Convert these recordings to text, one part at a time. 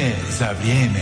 za vrijeme.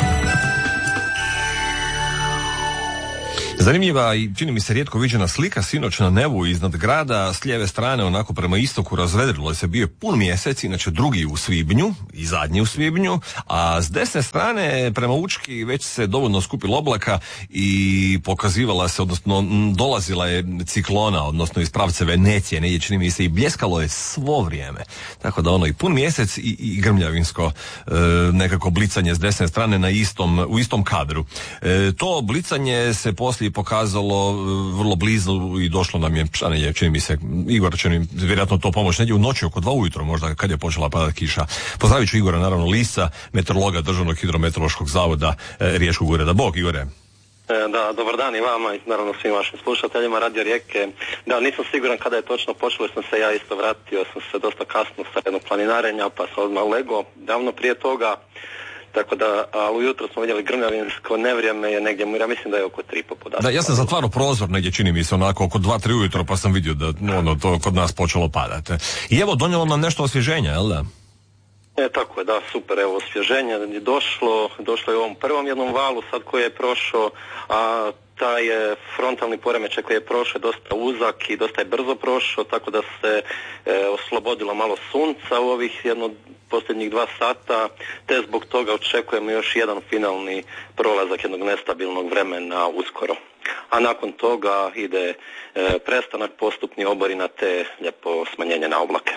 Zanimljiva i čini mi se rijetko viđena slika sinoć na nebu iznad grada, s lijeve strane onako prema istoku razvedrilo se, bio je pun mjesec, inače drugi u svibnju i zadnji u svibnju, a s desne strane prema Učki već se dovoljno skupilo oblaka i pokazivala se, odnosno dolazila je ciklona, odnosno iz pravca Venecije, negdje čini mi se, i bljeskalo je svo vrijeme. Tako da ono i pun mjesec i grmljavinsko nekako blicanje s desne strane u istom kadru. To blicanje se poslije pokazalo vrlo blizu i došlo nam je, čini mi se, Igor će mi vjerojatno to pomoći, negdje u noći oko 2 ujutro možda kad je počela padati kiša. Pozdravit ću Igora, naravno Lisa, meteorologa Državnog hidrometeorološkog zavoda Riječkog ureda. Bog, Igore. Da, dobar dan i vama i naravno svim vašim slušateljima Radio Rijeke. Da, nisam siguran kada je točno počelo, sam se ja isto vratio, sam se dosta kasno sa jednog planinarenja, pa sam odmah lego davno prije toga. Tako da, ali ujutro smo vidjeli grmljavinsko nevrijeme je negdje, ja mislim da je oko 3 popodne. Da, ja sam zatvarao prozor negdje, čini mi se, onako oko 2-3 ujutro, pa sam vidio da to kod nas počelo padati. I evo, donijelo nam nešto osvježenja, jel da? Tako je, da, super, evo, osvježenje je došlo je u ovom prvom jednom valu, sad koji je prošao, a taj frontalni poremećaj koji je prošao dosta uzak i dosta je brzo prošao, tako da se oslobodilo malo sunca u ovih posljednjih 2 sata, te zbog toga očekujemo još jedan finalni prolazak jednog nestabilnog vremena uskoro. A nakon toga ide prestanak postupni oborina te lijepo smanjenje na oblake.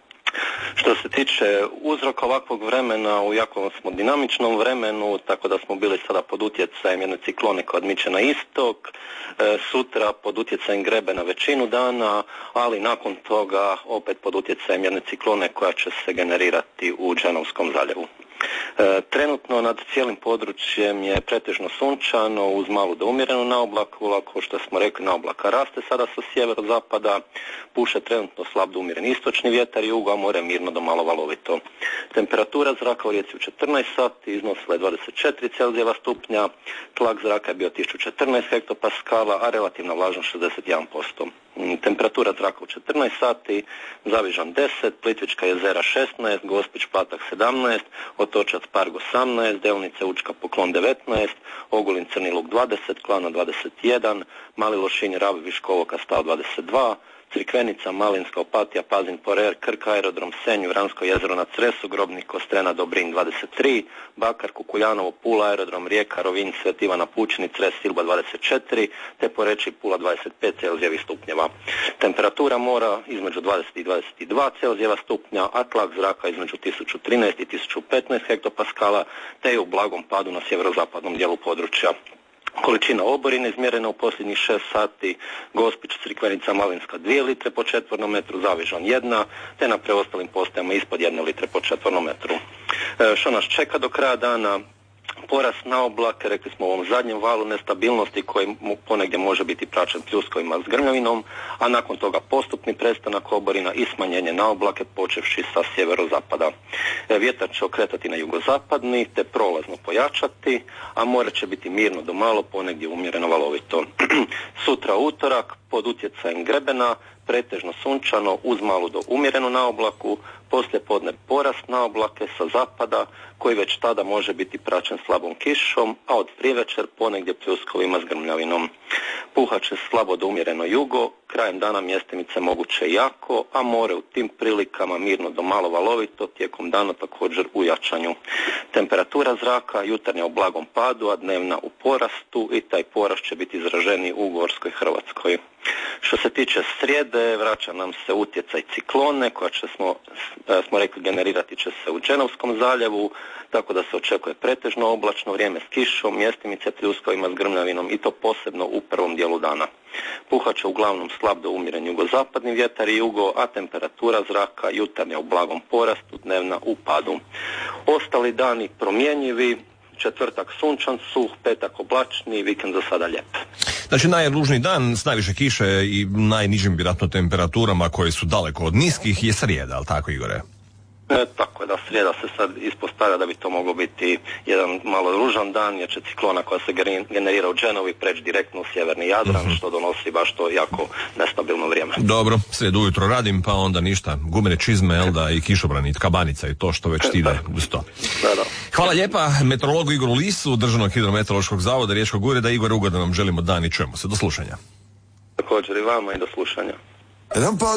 Što se tiče uzroka ovakvog vremena, u jako smo dinamičnom vremenu, tako da smo bili sada pod utjecajem jedne ciklone koja odmiče na istok, sutra pod utjecajem grebe na većinu dana, ali nakon toga opet pod utjecajem jedne ciklone koja će se generirati u Dženovskom zaljevu. Trenutno nad cijelim područjem je pretežno sunčano uz malu do umjerenu naoblaku, kao što smo rekli, naoblaka raste sada sa sjeverozapada, puše trenutno slab do umjeren istočni vjetar i jugo, a more mirno do malo valovito. Temperatura zraka u Rijeci u 14 sati iznosila je 24 Celzijeva stupnja, tlak zraka je bio 1014 hektopaskala, a relativna vlažnost 61%. Temperatura zraka u 14 sati, Zavižan 10, Plitvička jezera 16, Gospić Platak 17, Otočac Parg 18, Delnice Učka Poklon 19, Ogulin Crni Luk 20, Klana 21, Mali Lošinj Rab Viškovoka Stav 22, Crikvenica, Malinska, Opatija, Pazin, Porer, Krk, Aerodrom, Senj, Vransko jezero na Cresu, Grobnik, Kostrena, Dobrinj 23, Bakar, Kukuljanovo, Pula, Aerodrom, Rijeka, Rovinj, Svet Ivana, Pučini, Cres, Silba 24, te Poreči, Pula 25 Celzijevih stupnjeva. Temperatura mora između 20 i 22 Celzijeva stupnja, a tlak zraka između 1013 i 1015 hektopaskala, te je u blagom padu na sjeverozapadnom dijelu područja. Količina oborine izmjerena u posljednjih 6 sati, Gospić, Crikvenica, Malinska 2 litre po četvornom metru, Zavižan 1, te na preostalim postajama ispod 1 litre po četvornom metru. Što nas čeka do kraja dana? Porast na oblake, rekli smo u ovom zadnjem valu nestabilnosti koji ponegdje može biti praćen pljuskovima s grmljavinom, a nakon toga postupni prestanak oborina i smanjenje na oblake počevši sa sjeverozapada. Vjetar će okretati na jugozapadni te prolazno pojačati, a more će biti mirno do malo, ponegdje umjereno valovito. Sutra utorak pod utjecajem grebena, pretežno sunčano uz malu do umjerenu naoblaku, poslije podne porast naoblake sa zapada koji već tada može biti praćen slabom kišom, a od privečer ponegdje pljuskovima s grmljavinom. Puhat će slabo do umjereno jugo, krajem dana mjestimice moguće jako, a more u tim prilikama mirno do malo valovito, tijekom dana također u jačanju. Temperatura zraka jutarnja u blagom padu, a dnevna u porastu i taj porast će biti izraženiji u Gorskoj Hrvatskoj. Što se tiče srijede, vraća nam se utjecaj ciklone koja smo rekli generirati će se u Dženovskom zaljevu, tako da se očekuje pretežno oblačno vrijeme s kišom, mjestimice pljuskovima s grmljavinom i to posebno u prvom dijelu dana. Puhat će uglavnom slab do umjeren jugozapadni vjetar i jugo, a temperatura zraka jutarnja u blagom porastu, dnevna u padu. Ostali dani promjenjivi, četvrtak sunčan, suh, petak oblačni, vikend za sada lijep. Znači najružniji dan s najviše kiše i najnižim vjerojatno temperaturama koje su daleko od niskih je srijeda, ali tako, Igore? Tako je, da, srijeda se sad ispostavlja da bi to moglo biti jedan malo ružan dan, jer će ciklona koja se generira u Dženovi preći direktno u sjeverni Jadran, što donosi baš to jako nestabilno vrijeme. Dobro, srijedu ujutro radim, pa onda ništa, gumene čizme, elda i kišobrani, kabanica i to što već ti ide uz to. Da. Hvala lijepa meteorologu Igoru Lisu, Državnog hidrometeorološkog zavoda Riječkog ureda. Igor, ugodan vam želimo dan i čujemo se. Do slušanja. Također i vama i do slušanja.